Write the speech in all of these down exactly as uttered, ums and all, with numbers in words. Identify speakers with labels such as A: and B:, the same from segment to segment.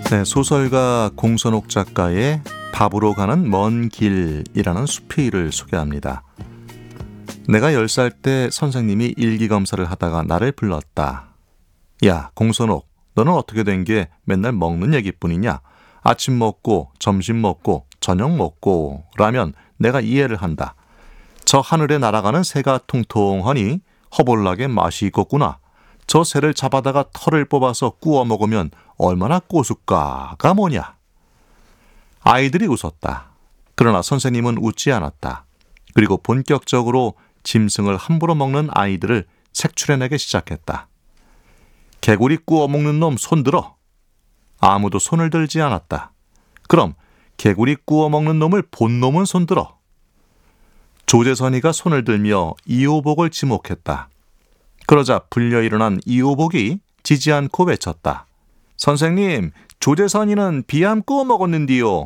A: 네, 소설가 공선옥 작가의 밥으로 가는 먼 길이라는 수필을 소개합니다. 내가 열 살 때 선생님이 일기검사를 하다가 나를 불렀다. 야, 공선옥, 너는 어떻게 된 게 맨날 먹는 얘기뿐이냐? 아침 먹고 점심 먹고 저녁 먹고 라면 내가 이해를 한다. 저 하늘에 날아가는 새가 통통하니 허벌나게 맛이 있겠구나. 저 새를 잡아다가 털을 뽑아서 구워 먹으면 얼마나 꼬숩까가 뭐냐. 아이들이 웃었다. 그러나 선생님은 웃지 않았다. 그리고 본격적으로 짐승을 함부로 먹는 아이들을 색출해내기 시작했다. 개구리 구워 먹는 놈 손 들어. 아무도 손을 들지 않았다. 그럼 개구리 구워 먹는 놈을 본 놈은 손 들어. 조재선이가 손을 들며 이호복을 지목했다. 그러자 불려 일어난 이호복이 지지 않고 외쳤다. 선생님, 조재선이는 비암 구워 먹었는디요.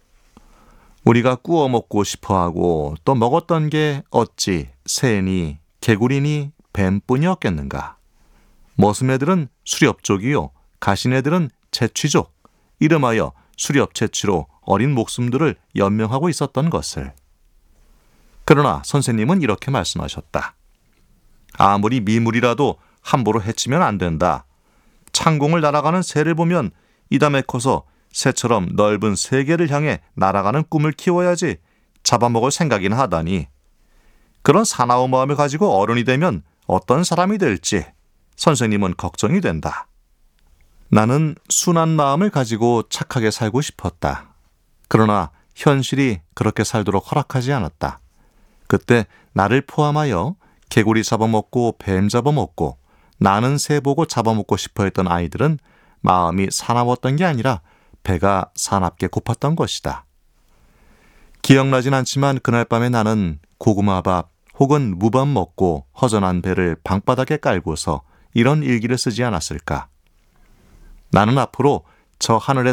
A: 우리가 구워 먹고 싶어하고 또 먹었던 게 어찌 새니 개구리니 뱀뿐이었겠는가. 머슴애들은 수렵족이요, 가신애들은 채취족, 이름하여 수렵채취로 어린 목숨들을 연명하고 있었던 것을. 그러나 선생님은 이렇게 말씀하셨다. 아무리 미물이라도 함부로 해치면 안 된다. 창공을 날아가는 새를 보면 이담에 커서 새처럼 넓은 세계를 향해 날아가는 꿈을 키워야지 잡아먹을 생각이나 하다니. 그런 사나운 마음을 가지고 어른이 되면 어떤 사람이 될지 선생님은 걱정이 된다. 나는 순한 마음을 가지고 착하게 살고 싶었다. 그러나 현실이 그렇게 살도록 허락하지 않았다. 그때 나를 포함하여 개구리 잡아먹고 뱀 잡아먹고 나는 새 보고 잡아먹고 싶어 했던 아이들은 마음이 사나웠던 게 아니라 배가 사납게 고팠던 것이다. 기억나진 않지만 그날 밤에 나는 고구마밥 혹은 무밥 먹고 허전한 배를 방바닥에 깔고서 이런 일기를 쓰지 않았을까. 나는 앞으로 저 하늘에